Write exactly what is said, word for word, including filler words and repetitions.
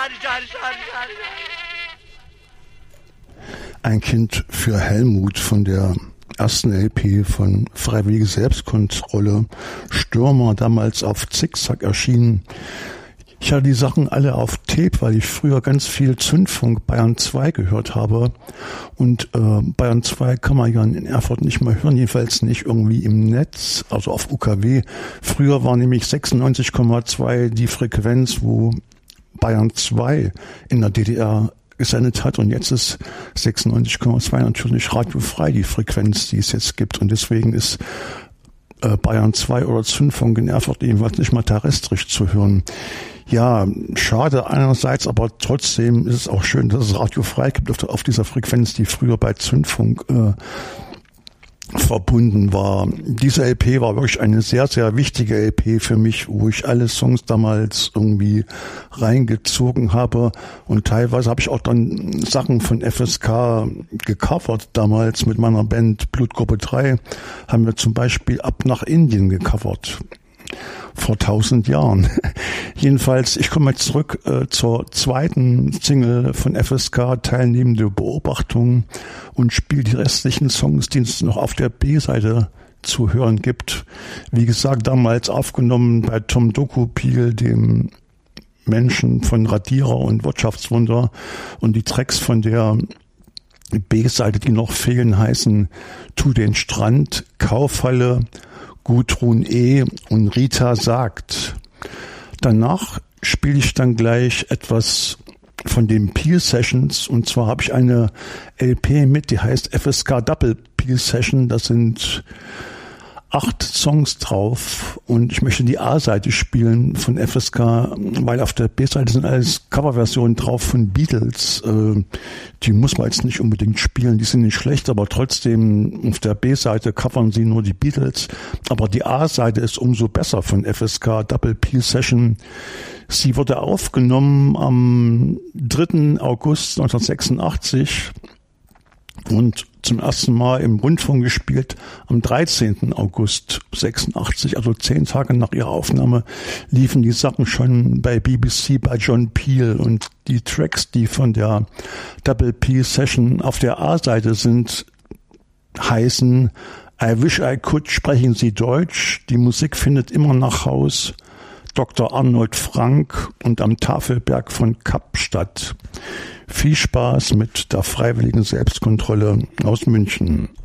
schade, schade, schade, schade. Ein Kind für Helmut von der ersten L P von Freiwillige Selbstkontrolle, Stürmer, damals auf Zickzack erschienen. Ich hatte die Sachen alle auf Tape, weil ich früher ganz viel Zündfunk Bayern zwei gehört habe. Und äh, Bayern zwei kann man ja in Erfurt nicht mehr hören, jedenfalls nicht irgendwie im Netz, also auf U K W. Früher war nämlich sechsundneunzig Komma zwei die Frequenz, wo Bayern zwei in der D D R gesendet hat, und jetzt ist sechsundneunzig Komma zwei natürlich radiofrei, die Frequenz, die es jetzt gibt, und deswegen ist äh, Bayern zwei oder Zündfunk in Erfurt jedenfalls nicht mal terrestrisch zu hören. Ja, schade einerseits, aber trotzdem ist es auch schön, dass es radiofrei gibt auf, auf dieser Frequenz, die früher bei Zündfunk äh, verbunden war. Diese L P war wirklich eine sehr, sehr wichtige L P für mich, wo ich alle Songs damals irgendwie reingezogen habe, und teilweise habe ich auch dann Sachen von F S K gecovert damals mit meiner Band Blutgruppe drei, haben wir zum Beispiel Ab nach Indien gecovert. Vor tausend Jahren. Jedenfalls, ich komme jetzt zurück äh, zur zweiten Single von F S K, Teilnehmende Beobachtung, und spiele die restlichen Songs, die es noch auf der B-Seite zu hören gibt. Wie gesagt, damals aufgenommen bei Tom Dokupil, dem Menschen von Radierer und Wirtschaftswunder, und die Tracks von der B-Seite, die noch fehlen, heißen Tu den Strand, Kaufhalle, Gudrun E. und Rita sagt. Danach spiele ich dann gleich etwas von den Peel Sessions, und zwar habe ich eine L P mit, die heißt F S K Double Peel Session. Das sind acht Songs drauf, und ich möchte die A-Seite spielen von F S K, weil auf der B-Seite sind alles Coverversionen drauf von Beatles. Die muss man jetzt nicht unbedingt spielen, die sind nicht schlecht, aber trotzdem auf der B-Seite covern sie nur die Beatles. Aber die A-Seite ist umso besser von F S K Double Peel Session. Sie wurde aufgenommen am dritten August neunzehnhundertsechsundachtzig und zum ersten Mal im Rundfunk gespielt am dreizehnten August sechsundachtzig, also zehn Tage nach ihrer Aufnahme, liefen die Sachen schon bei B B C, bei John Peel, und die Tracks, die von der Double Peel Session auf der A-Seite sind, heißen I Wish I Could, Sprechen Sie Deutsch, Die Musik findet immer nach Haus, Doktor Arnold Frank und Am Tafelberg von Kapstadt. Viel Spaß mit der Freiwilligen Selbstkontrolle aus München.